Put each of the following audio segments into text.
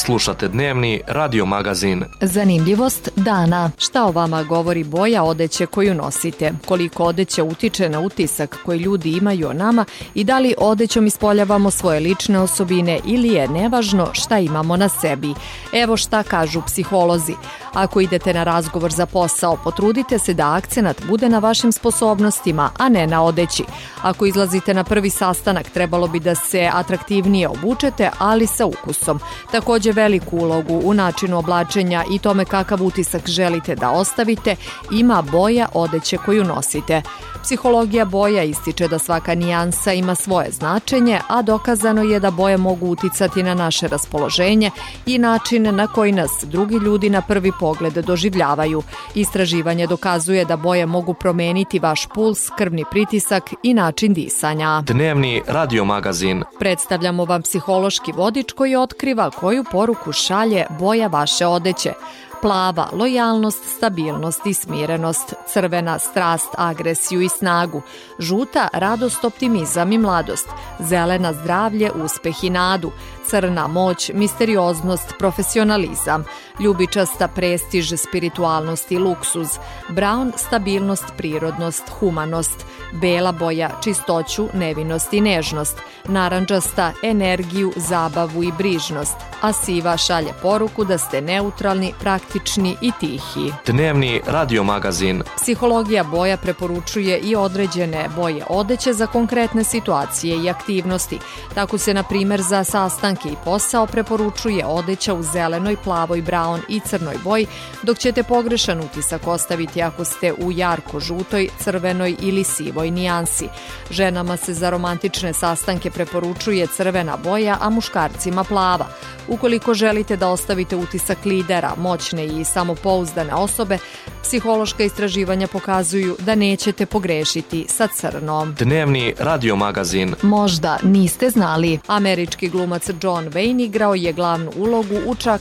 Slušate dnevni radio magazin. Zanimljivost dana. Šta o vama govori boja odeće koju nosite? Koliko odeća utiče na utisak koji ljudi imaju o nama i da li odećom ispoljavamo svoje lične osobine ili je nevažno šta imamo na sebi? Evo šta kažu psiholozi. Ako idete na razgovor za posao, potrudite se da akcenat bude na vašim sposobnostima, a ne na odeći. Ako izlazite na prvi sastanak, trebalo bi da se atraktivnije obučete, ali sa ukusom. Takođe veliku ulogu u načinu oblačenja i tome kakav utisak želite da ostavite ima boja odeće koju nosite. Psihologija boja ističe da svaka nijansa ima svoje značenje, a dokazano je da boje mogu uticati na naše raspoloženje i način na koji nas drugi ljudi na prvi pogled doživljavaju. Istraživanje dokazuje da boje mogu promeniti vaš puls, krvni pritisak i način disanja. Dnevni radio magazin. Predstavljamo vam psihološki vodič koji otkriva koju poruku šalje boja vaše odeće. Plava, lojalnost, stabilnost i smirenost. Crvena, strast, agresiju i snagu. Žuta, radost, optimizam i mladost. Zelena, zdravlje, uspeh i nadu. Crna, moć, misterioznost, profesionalizam. Ljubičasta, prestiž, spiritualnost i luksuz. Brown, stabilnost, prirodnost, humanost. Bela boja, čistoću, nevinost i nežnost. Narandžasta, energiju, zabavu i brižnost. A siva šalje poruku da ste neutralni, praktični i tihi. Dnevni radio magazin. Psihologija boja preporučuje i određene boje odeće za konkretne situacije i aktivnosti. Tako se, na primer, za sastanke i posao preporučuje odeća u zelenoj, plavoj, brown i crnoj boji, dok ćete pogrešan utisak ostaviti ako ste u jarko žutoj, crvenoj ili sivoj nijansi. Ženama se za romantične sastanke preporučuje crvena boja, a muškarcima plava. Ukoliko želite da ostavite utisak lidera, moćne i samopouzdane osobe, psihološka istraživanja pokazuju da nećete pogrešiti sa crnom. Dnevni radio magazin. Možda niste znali. Američki glumac John Wayne igrao je glavnu ulogu u čak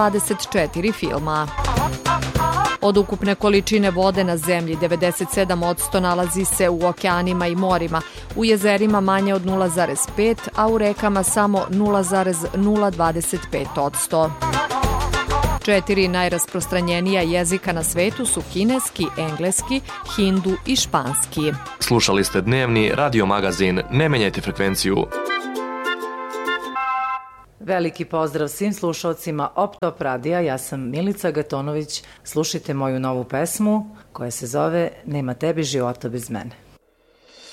124 filma. Od ukupne količine vode na zemlji 97% nalazi se u okeanima i morima, u jezerima manje od 0,5, a u rekama samo 0,025%. 4 najrasprostranjenija jezika na svetu su kineski, engleski, hindu i španski. Slušali ste dnevni radio magazin. Ne menjajte frekvenciju. Veliki pozdrav svim slušalcima Optop radija, ja sam Milica Gatonović, slušajte moju novu pesmu koja se zove Nema tebi života bez mene.